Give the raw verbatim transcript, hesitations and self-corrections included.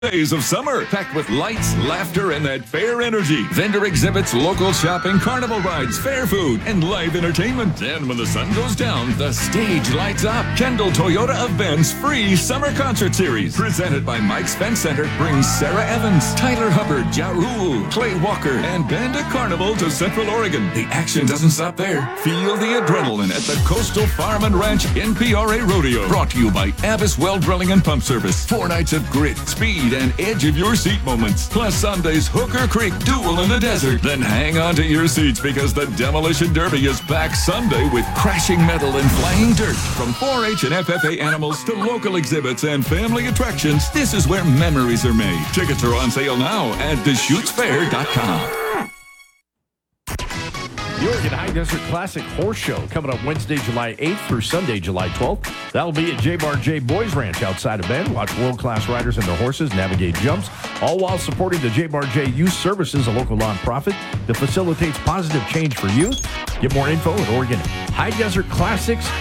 Days of summer, packed with lights, laughter, and that fair energy. Vendor exhibits, local shopping, carnival rides, fair food, and live entertainment. And when the sun goes down, the stage lights up. Kendall Toyota of Ben's free summer concert series, presented by Mike's Fence Center, brings Sarah Evans, Tyler Hubbard, Ja Rule, Clay Walker, and Bandit Carnival to Central Oregon. The action doesn't stop there. Feel the adrenaline at the Coastal Farm and Ranch N P R A Rodeo. Brought to you by Abbas Well Drilling and Pump Service. Four nights of grit, speed, and edge of your seat moments. Plus Sunday's Hooker Creek Duel in the Desert. Then hang on to your seats because the Demolition Derby is back Sunday with crashing metal and flying dirt. From four H and F F A animals to local exhibits and family attractions, this is where memories are made. Tickets are on sale now at Deschutes Fair dot com. The Oregon High Desert Classic Horse Show coming up Wednesday, July eighth through Sunday, July twelfth. That'll be at J Bar J Boys Ranch outside of Bend. Watch world-class riders and their horses navigate jumps, all while supporting the J Bar J Youth Services, a local nonprofit that facilitates positive change for youth. Get more info at Oregon High Desert Classics